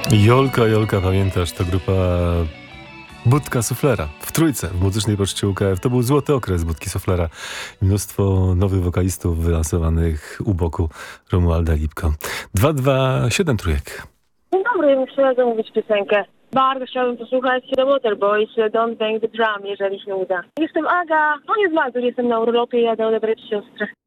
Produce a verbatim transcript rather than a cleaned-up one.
Jolka, Jolka, pamiętasz, to grupa Budka Suflera w Trójce, w Muzycznej Poczcie U K F. To był złoty okres Budki Suflera. Mnóstwo nowych wokalistów wylansowanych u boku Romualda Lipko. dwa dwa siedem Trójek. Dzień dobry, chciałam zamówić piosenkę. Bardzo chciałabym posłuchać The Waterboys, Don't Bang the Drum, jeżeli się uda. Jestem Aga, on jest Mazur, jestem na urlopie, jadę odebrać siostrę.